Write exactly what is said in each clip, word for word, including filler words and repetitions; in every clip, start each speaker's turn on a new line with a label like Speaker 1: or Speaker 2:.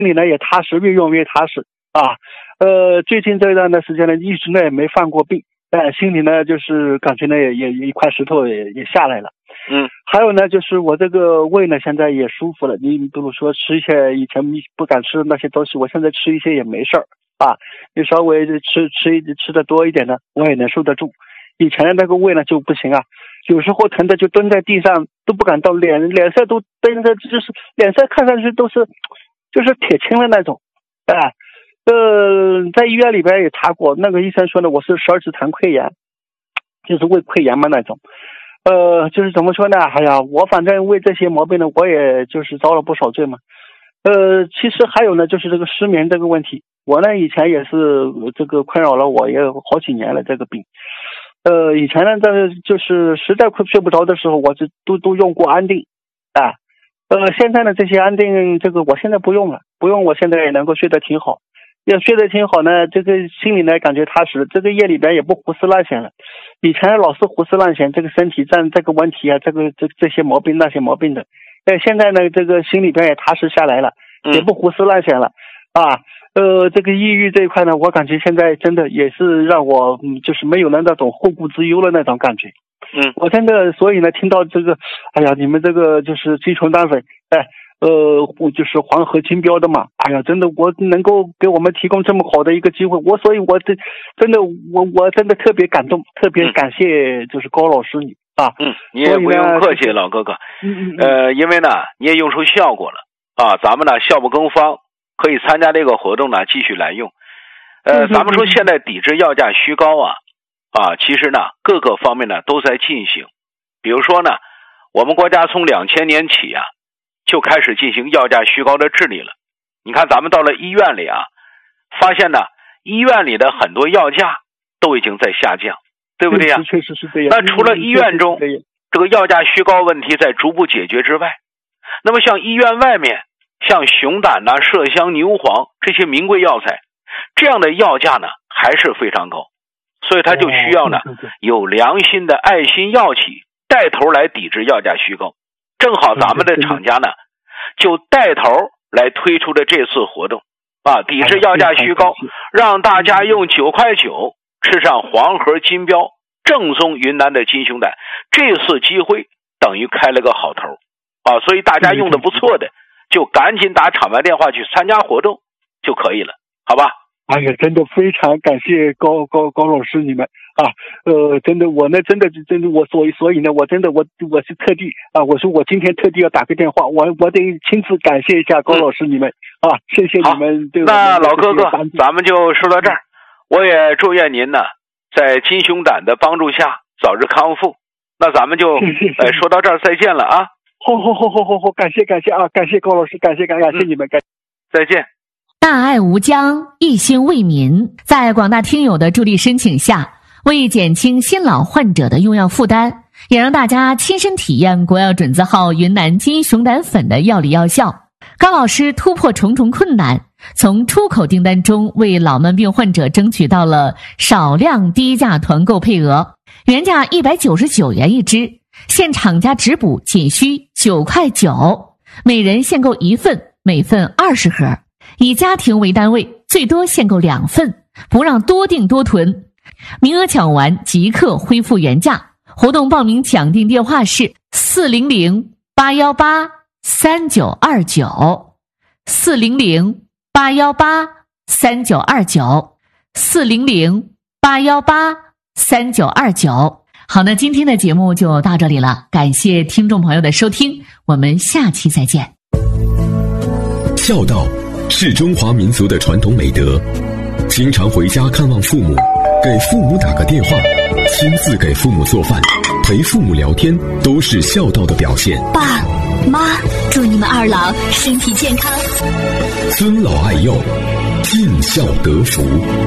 Speaker 1: 里呢也踏实，越用越踏实啊。呃，最近这段的时间呢，一直呢也没犯过病，呃，心里呢就是感觉呢也也一块石头也也下来了。
Speaker 2: 嗯，
Speaker 1: 还有呢，就是我这个胃呢现在也舒服了。你比如说吃一些以前不敢吃的那些东西，我现在吃一些也没事儿啊。你稍微吃吃吃的多一点呢，我也能受得住。以前的那个胃呢就不行啊，有时候疼的就蹲在地上都不敢动，脸脸色都蹲着，就是脸色看上去都是就是铁青的那种，啊，呃，在医院里边也查过，那个医生说呢，我是十二指肠溃疡，就是胃溃疡嘛那种。呃，就是怎么说呢？哎呀，我反正为这些毛病呢，我也就是遭了不少罪嘛。呃，其实还有呢，就是这个失眠这个问题，我呢以前也是这个困扰了我也有好几年了这个病。呃，以前呢，这就是实在快睡不着的时候，我就都都用过安定，啊，呃，现在呢这些安定这个我现在不用了，不用，我现在也能够睡得挺好。也睡得挺好呢，这个心里呢感觉踏实，这个夜里边也不胡思乱想了。以前老是胡思乱想，这个身体占这个问题啊，这个这这些毛病那些毛病的。呃，现在呢，这个心里边也踏实下来了，也不胡思乱想了啊。呃，这个抑郁这一块呢，我感觉现在真的也是让我嗯，就是没有了那种后顾之忧的那种感觉。
Speaker 2: 嗯，
Speaker 1: 我真的所以呢，听到这个，哎呀，你们这个就是金虫单粉，哎。呃，就是黄河金标的嘛，哎呀，真的，我能够给我们提供这么好的一个机会，我所以，我这真的，我我真的特别感动，特别感谢，就是高老师你啊，
Speaker 2: 嗯，你也不用客气，老哥哥，
Speaker 1: 嗯嗯，
Speaker 2: 呃，因为呢，你也用出效果了啊，咱们呢效不更方，可以参加这个活动呢，继续来用。呃，咱们说现在抵制药价虚高啊，啊，其实呢各个方面呢都在进行，比如说呢，我们国家从两千年起啊。就开始进行药价虚高的治理了。你看咱们到了医院里啊，发现呢医院里的很多药价都已经在下降，对不对呀？
Speaker 1: 确实是这样。
Speaker 2: 那除了医院中这个药价虚高问题在逐步解决之外，那么像医院外面，像熊胆呐、麝香、牛黄这些名贵药材，这样的药价呢还是非常高，所以它就需要呢、哦、有良心的爱心药企带头来抵制药价虚高。正好咱们的厂家呢，就带头来推出的这次活动啊，抵制药价虚高，让大家用九块九吃上黄河金标正宗云南的金熊胆。这次机会等于开了个好头啊，所以大家用的不错的，就赶紧打厂牌电话去参加活动就可以了，好吧？
Speaker 1: 哎呀，真的非常感谢高高高老师你们啊！呃，真的我呢，真的真的我所以所以呢，我真的我我是特地啊，我说我今天特地要打个电话，我我得亲自感谢一下高老师你们、嗯、啊，谢谢你们对我们。
Speaker 2: 那老哥哥，咱们就说到这儿，我也祝愿您呢，在金熊胆的帮助下早日康复。那咱们就呃说到这儿，再见了啊！
Speaker 1: 好好好好好好，感谢感谢啊，感谢高老师，感谢感感谢你们，感、嗯、
Speaker 2: 再见。
Speaker 3: 大爱无疆，一心为民，在广大听友的助力申请下，为减轻新老患者的用药负担，也让大家亲身体验国药准字号云南金熊胆粉的药理药效。高老师突破重重困难，从出口订单中为老慢病患者争取到了少量低价团购配额，原价一百九十九元一支，现厂家直补仅需九块九，每人限购一份，每份二十盒。以家庭为单位，最多限购两份，不让多订多囤。名额抢完即刻恢复原价。活动报名抢订电话是四零零八一八三九二九，四零零八一八三九二九，四零零八一八三九二九。好，那今天的节目就到这里了，感谢听众朋友的收听，我们下期再见。
Speaker 4: 孝道是中华民族的传统美德，经常回家看望父母，给父母打个电话，亲自给父母做饭，陪父母聊天，都是孝道的表现。
Speaker 5: 爸妈，祝你们二老身体健康，
Speaker 4: 尊老爱幼，尽孝得福。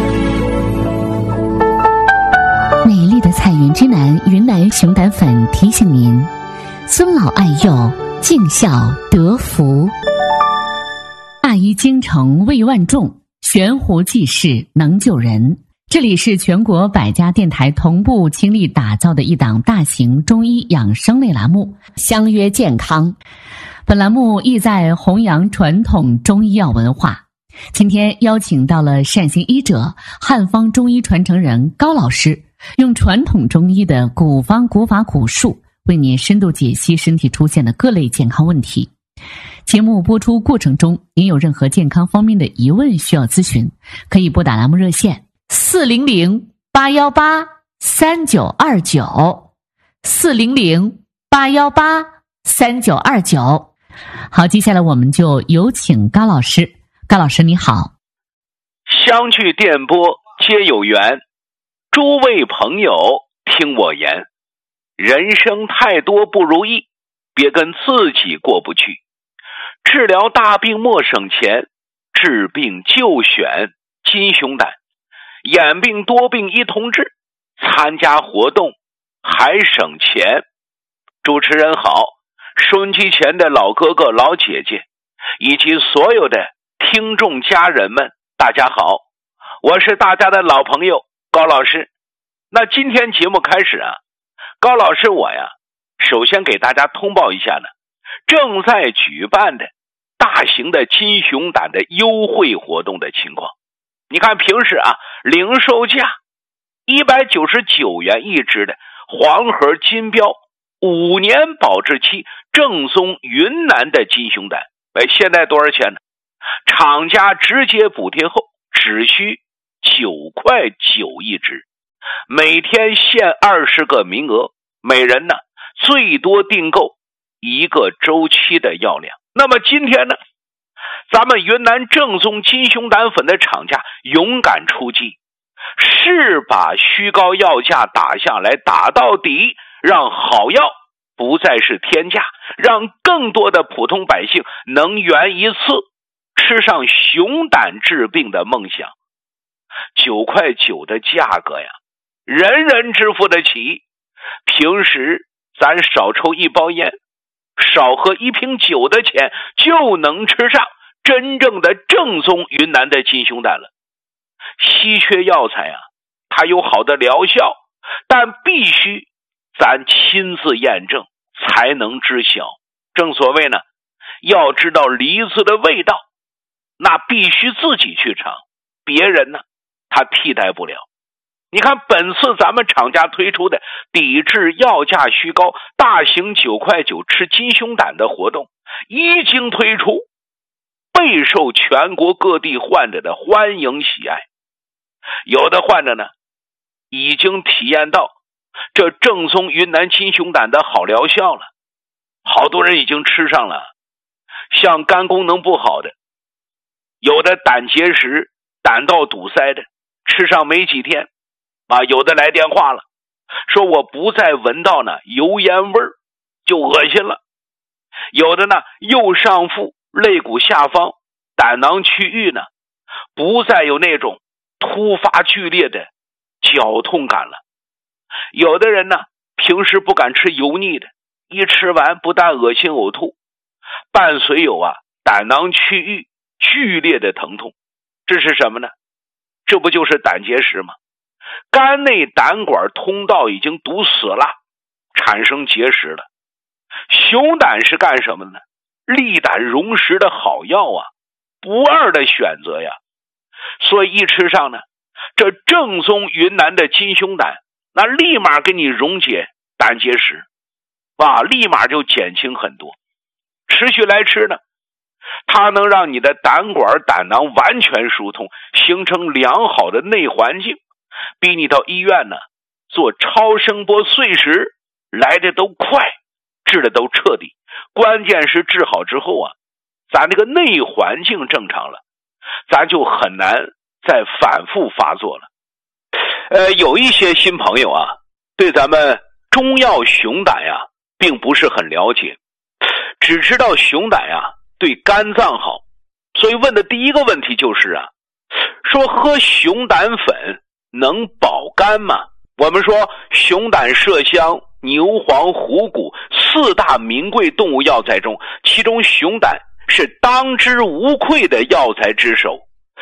Speaker 3: 美丽的彩云之南云南熊胆粉提醒您：尊老爱幼，尽孝得福。大医精诚为万众，悬壶济世能救人。 这里是全国百家电台同步倾力打造的一档大型中医养生类栏目《相约健康》。本栏目意在弘扬传统中医药文化。今天邀请到了善行医者、汉方中医传承人高老师，用传统中医的古方古法古术，为您深度解析身体出现的各类健康问题。节目播出过程中，您有任何健康方面的疑问需要咨询，可以拨打栏目热线四零零八幺八三九二九四零零八幺八三九二九。好，接下来我们就有请高老师。高老师你好。
Speaker 2: 相聚电波皆有缘，诸位朋友听我言，人生太多不如意，别跟自己过不去。治疗大病莫省钱，治病就选金熊胆，眼病多病一同治，参加活动还省钱。主持人好，收音机前的老哥哥老姐姐以及所有的听众家人们，大家好，我是大家的老朋友高老师。那今天节目开始啊，高老师我呀，首先给大家通报一下呢，正在举办的大型的金熊胆的优惠活动的情况。你看平时啊，零售价一百九十九元一支的黄盒金标五年保质期正宗云南的金熊胆，哎，现在多少钱呢？厂家直接补贴后只需九块九一支，每天限二十个名额，每人呢最多订购一个周期的药量。那么今天呢，咱们云南正宗金熊胆粉的厂家勇敢出击，是把虚高药价打下来，打到底，让好药不再是天价，让更多的普通百姓能圆一次吃上熊胆治病的梦想。九块九的价格呀，人人支付得起。平时咱少抽一包烟，少喝一瓶酒的钱，就能吃上真正的正宗云南的金熊胆了。稀缺药材啊，它有好的疗效，但必须咱亲自验证才能知晓。正所谓呢，要知道梨子的味道，那必须自己去尝，别人呢他替代不了。你看本次咱们厂家推出的抵制药价虚高大型九块九吃金熊胆的活动一经推出，备受全国各地患者的欢迎喜爱。有的患者呢已经体验到这正宗云南金熊胆的好疗效了，好多人已经吃上了。像肝功能不好的，有的胆结石、胆道堵塞的，吃上没几天啊，有的来电话了，说我不再闻到呢油烟味儿就恶心了。有的呢右上腹肋骨下方胆囊区域呢不再有那种突发剧烈的绞痛感了。有的人呢平时不敢吃油腻的，一吃完不但恶心呕吐，伴随有啊胆囊区域剧烈的疼痛。这是什么呢？这不就是胆结石吗？肝内胆管通道已经堵死了，产生结石了。熊胆是干什么的呢？利胆溶石的好药啊，不二的选择呀。所以一吃上呢，这正宗云南的金熊胆，那立马给你溶解胆结石啊，立马就减轻很多。持续来吃呢，它能让你的胆管胆囊完全疏通，形成良好的内环境，比你到医院呢做超声波碎石来的都快，治的都彻底。关键是治好之后啊，咱这个内环境正常了，咱就很难再反复发作了。呃，有一些新朋友啊，对咱们中药熊胆呀并不是很了解，只知道熊胆呀对肝脏好，所以问的第一个问题就是啊，说喝熊胆粉能保肝吗？我们说熊胆、麝香、牛黄、虎骨四大名贵动物药材中，其中熊胆是当之无愧的药材之首。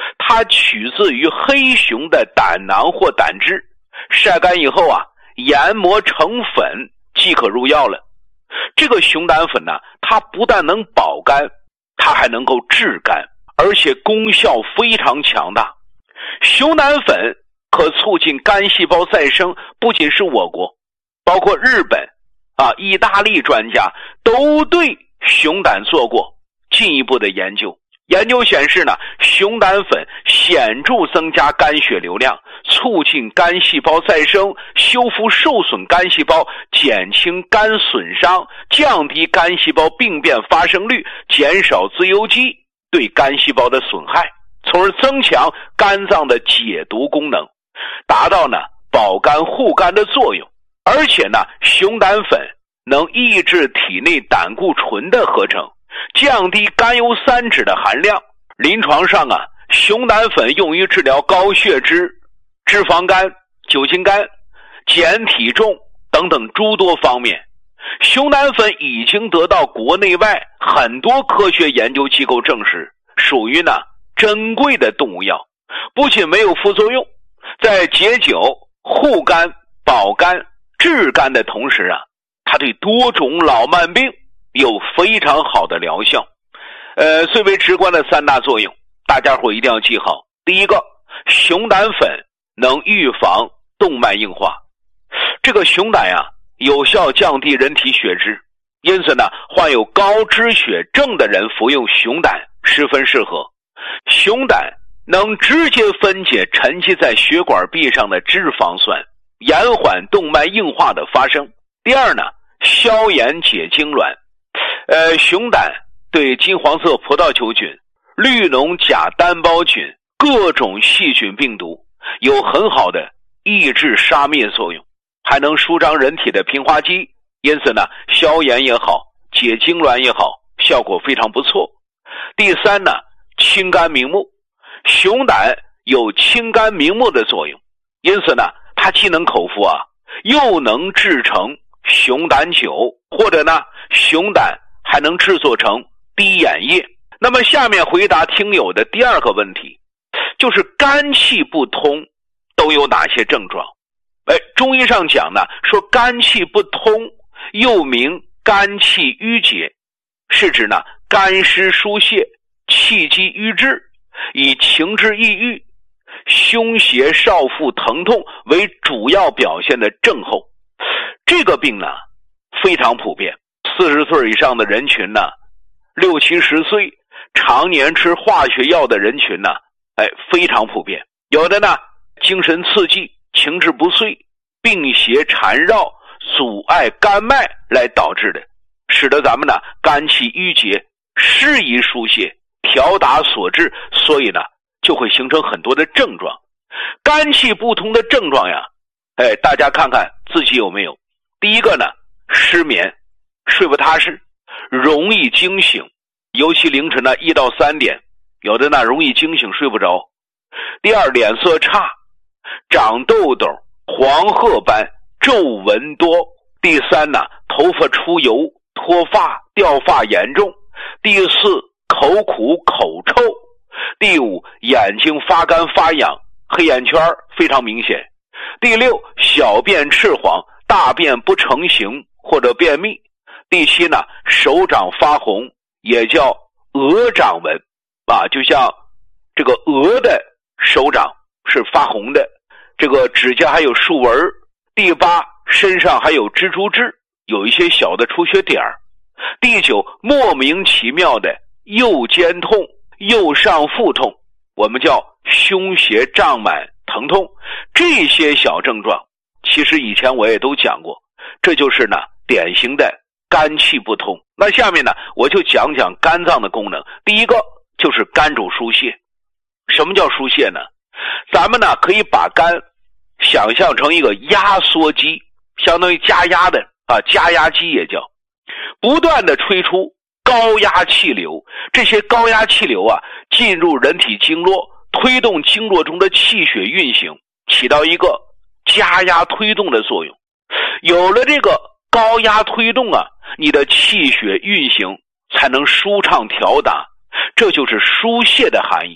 Speaker 2: 它取自于黑熊的胆囊或胆汁，晒干以后啊，研磨成粉即可入药了。这个熊胆粉呢，它不但能保肝，它还能够治肝，而且功效非常强大。熊胆粉可促进肝细胞再生，不仅是我国，包括日本啊、意大利专家都对熊胆做过进一步的研究。研究显示呢，熊胆粉显著增加肝血流量，促进肝细胞再生，修复受损肝细胞，减轻肝损伤，降低肝细胞病变发生率，减少自由基对肝细胞的损害，从而增强肝脏的解毒功能，达到呢保肝护肝的作用。而且呢，熊胆粉能抑制体内胆固醇的合成，降低甘油三酯的含量。临床上啊，熊胆粉用于治疗高血脂、脂肪肝、酒精肝、减体重等等诸多方面。熊胆粉已经得到国内外很多科学研究机构证实，属于呢珍贵的动物药，不仅没有副作用，在解酒、护肝、保肝、治肝的同时啊，它对多种老慢病有非常好的疗效。呃，最为直观的三大作用，大家伙一定要记好。第一个，熊胆粉能预防动脉硬化。这个熊胆呀、啊，有效降低人体血脂，因此呢，患有高脂血症的人服用熊胆十分适合。熊胆能直接分解沉积在血管壁上的脂肪酸，延缓动脉硬化的发生。第二呢，消炎解痉挛。呃，熊胆对金黄色葡萄球菌、绿脓甲单胞菌、各种细菌病毒有很好的抑制杀灭作用，还能舒张人体的平滑肌，因此呢，消炎也好，解痉挛也好，效果非常不错。第三呢，清肝明目。熊胆有清肝明目的作用，因此呢，它既能口服啊，又能制成熊胆酒，或者呢，熊胆还能制作成滴眼液。那么下面回答听友的第二个问题，就是肝气不通都有哪些症状？哎，中医上讲呢，说肝气不通又名肝气郁结，是指呢肝湿疏泄、气机瘀滞，以情志抑郁、胸胁少腹疼痛为主要表现的症候。这个病呢非常普遍，四十岁以上的人群呢，六七十岁常年吃化学药的人群呢，哎，非常普遍。有的呢精神刺激、情志不遂、病邪缠绕、阻碍肝脉来导致的，使得咱们呢肝气郁结，适宜疏泄，调达所致，所以呢就会形成很多的症状。肝气不通的症状呀，哎，大家看看自己有没有。第一个呢，失眠，睡不踏实，容易惊醒，尤其凌晨呢一到三点，有的呢容易惊醒睡不着。第二，脸色差，长痘痘，黄褐斑，皱纹多。第三呢，头发出油，脱发，掉发严重。第四，口苦口臭。第五，眼睛发干发痒，黑眼圈非常明显。第六，小便赤黄，大便不成形或者便秘。第七呢，手掌发红，也叫鹅掌纹啊，就像这个鹅的手掌是发红的，这个指甲还有竖纹。第八，身上还有蜘蛛痣，有一些小的出血点儿。第九，莫名其妙的右肩痛、右上腹痛，我们叫胸胁胀满疼痛。这些小症状其实以前我也都讲过，这就是呢典型的肝气不通。那下面呢我就讲讲肝脏的功能。第一个就是肝主疏泄。什么叫疏泄呢？咱们呢可以把肝想象成一个压缩机，相当于加压的啊，加压机也叫，不断的吹出高压气流。这些高压气流啊进入人体经络，推动经络中的气血运行，起到一个加压推动的作用。有了这个高压推动啊，你的气血运行才能舒畅调达，这就是疏泄的含义。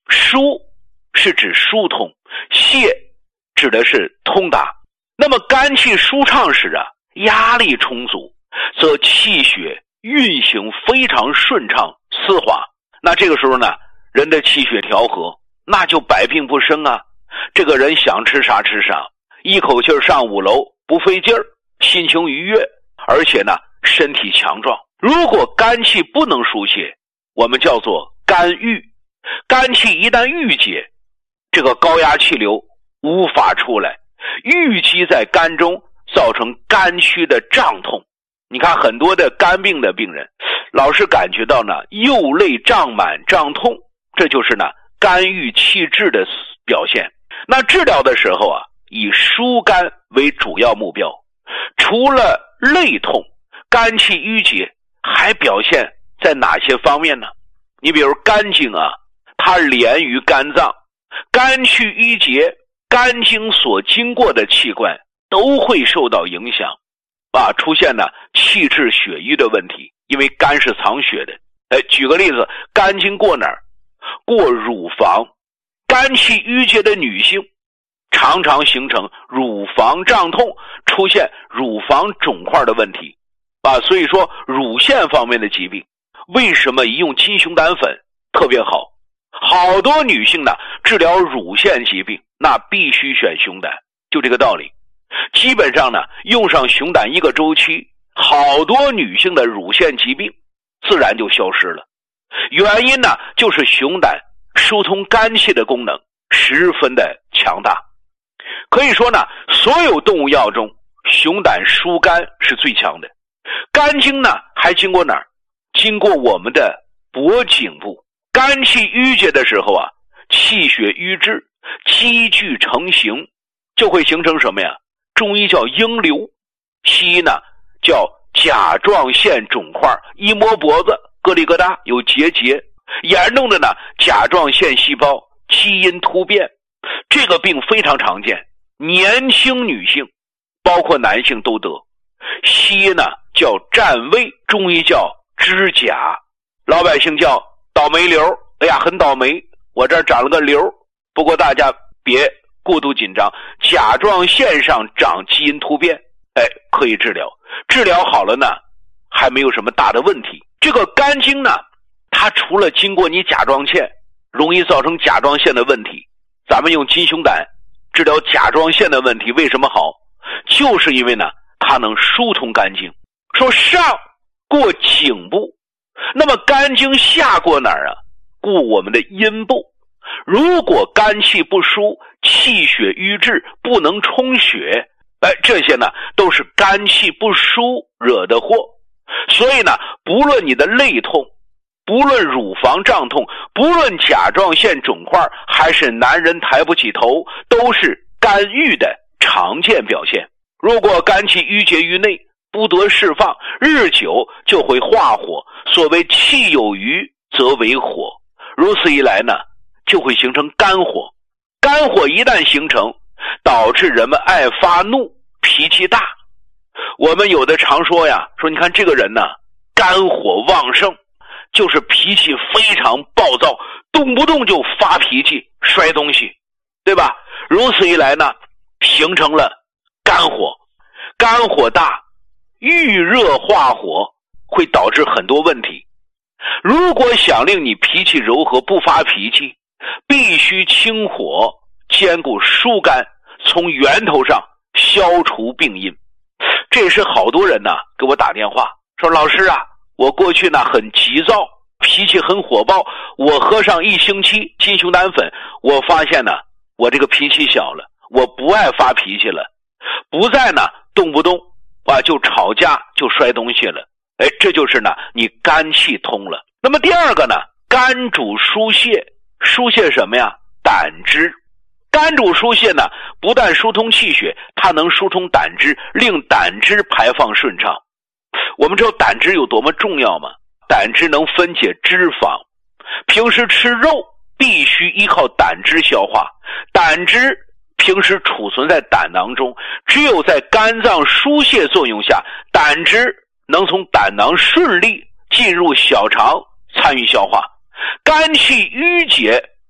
Speaker 2: 疏是指疏通，泄指的是通达。那么肝气舒畅时啊，压力充足，则气血运行非常顺畅丝滑。那这个时候呢，人的气血调和，那就百病不生啊。这个人想吃啥吃啥，一口气上五楼不费劲儿，心情愉悦，而且呢身体强壮。如果肝气不能疏泄，我们叫做肝郁。肝气一旦郁结，这个高压气流无法出来，郁积在肝中，造成肝区的胀痛。你看很多的肝病的病人老是感觉到呢右肋胀满胀痛，这就是呢肝郁气滞的表现。那治疗的时候啊，以疏肝为主要目标。除了肋痛，肝气郁结还表现在哪些方面呢？你比如肝经啊，它连于肝脏，肝气郁结，肝经所经过的器官都会受到影响啊，出现呢气滞血瘀的问题。因为肝是藏血的。哎，举个例子，肝经过哪儿？过乳房。肝气郁结的女性常常形成乳房胀痛，出现乳房肿块的问题啊。所以说乳腺方面的疾病，为什么一用金熊胆粉特别好？好多女性呢治疗乳腺疾病，那必须选熊胆，就这个道理。基本上呢用上熊胆一个周期，好多女性的乳腺疾病自然就消失了。原因呢就是熊胆疏通肝气的功能十分的强大。可以说呢，所有动物药中熊胆疏肝是最强的。肝经呢还经过哪儿？经过我们的脖颈部。肝气郁结的时候啊，气血瘀滞，积聚成形，就会形成什么呀？中医叫鹰瘤，西医呢叫甲状腺肿块，一摸脖子咯里咯哒有结节，严重的呢甲状腺细胞基因突变。这个病非常常见，年轻女性包括男性都得。西医呢叫占位，中医叫支甲，老百姓叫倒霉瘤。哎呀，很倒霉，我这儿长了个瘤。不过大家别过度紧张，甲状腺上长基因突变，哎，可以治疗。治疗好了呢，还没有什么大的问题。这个肝经呢，它除了经过你甲状腺，容易造成甲状腺的问题。咱们用金熊胆治疗甲状腺的问题，为什么好？就是因为呢，它能疏通肝经。说上过颈部，那么肝经下过哪儿啊？过我们的阴部。如果肝气不疏，气血瘀滞，不能充血，哎，这些呢都是肝气不疏惹的祸。所以呢，不论你的肋痛，不论乳房胀痛，不论甲状腺肿块，还是男人抬不起头，都是肝郁的常见表现。如果肝气郁结于内，不得释放，日久就会化火。所谓气有余则为火，如此一来呢，就会形成肝火。肝火一旦形成，导致人们爱发怒，脾气大。我们有的常说呀，说你看这个人呢，肝火旺盛，就是脾气非常暴躁，动不动就发脾气，摔东西，对吧？如此一来呢，形成了肝火。肝火大，遇热化火，会导致很多问题。如果想令你脾气柔和，不发脾气，必须清火，兼顾疏肝，从源头上消除病因。这也是好多人呢给我打电话说，老师啊，我过去呢很急躁，脾气很火爆，我喝上一星期金熊胆粉，我发现呢我这个脾气小了，我不爱发脾气了，不再呢动不动啊就吵架就摔东西了。哎，这就是呢你肝气通了。那么第二个呢，肝主疏泄，疏泄什么呀？胆汁。肝主疏泄呢，不但疏通气血，它能疏通胆汁，令胆汁排放顺畅。我们知道胆汁有多么重要吗？胆汁能分解脂肪，平时吃肉必须依靠胆汁消化，胆汁平时储存在胆囊中，只有在肝脏疏泄作用下，胆汁能从胆囊顺利进入小肠参与消化。肝气郁结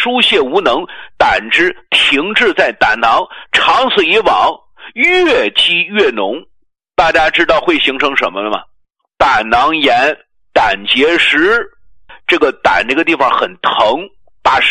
Speaker 2: 疏泄无能，胆汁停滞在胆囊，长此以往，越积越浓。大家知道会形成什么了吗？胆囊炎、胆结石。这个胆这个地方很疼，